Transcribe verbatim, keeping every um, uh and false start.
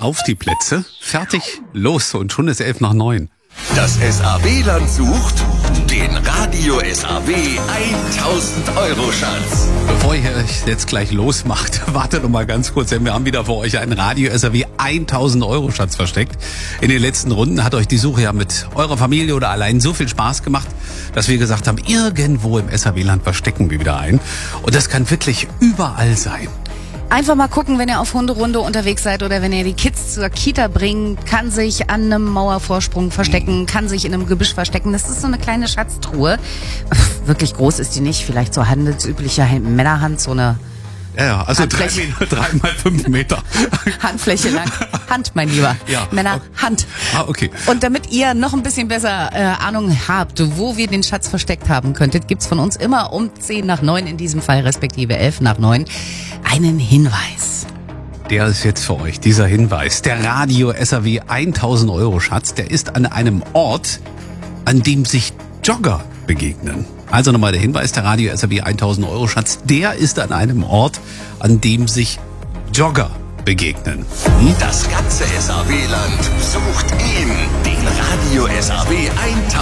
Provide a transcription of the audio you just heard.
Auf die Plätze, fertig, los und schon ist elf nach neun. Das S A W-Land sucht den Radio S A W tausend Euro Schatz. Bevor ihr euch jetzt gleich losmacht, wartet noch mal ganz kurz, denn wir haben wieder für euch einen Radio S A W tausend Euro Schatz versteckt. In den letzten Runden hat euch die Suche ja mit eurer Familie oder allein so viel Spaß gemacht, dass wir gesagt haben, irgendwo im S A W-Land verstecken wir wieder ein. Und das kann wirklich überall sein. Einfach mal gucken, wenn ihr auf Hunderunde unterwegs seid oder wenn ihr die Kids zur Kita bringt, kann sich an einem Mauervorsprung verstecken, kann sich in einem Gebüsch verstecken. Das ist so eine kleine Schatztruhe. Wirklich groß ist die nicht, vielleicht so handelsübliche Männerhand, so eine Ja, ja, also drei, Meter, drei mal fünf Meter. Handfläche lang. Hand, mein Lieber. Ja, Männer, okay. Hand. Ah, okay. Und damit ihr noch ein bisschen besser äh, Ahnung habt, wo wir den Schatz versteckt haben könntet, gibt's von uns immer um zehn nach neun, in diesem Fall respektive elf nach neun, einen Hinweis. Der ist jetzt für euch, dieser Hinweis. Der Radio S A W tausend Euro Schatz, der ist an einem Ort, an dem sich Jogger begegnen. Also nochmal der Hinweis, der Radio S A W tausend Euro Schatz, der ist an einem Ort, an dem sich Jogger begegnen. Das ganze S A W-Land sucht ihn, den Radio S A W tausend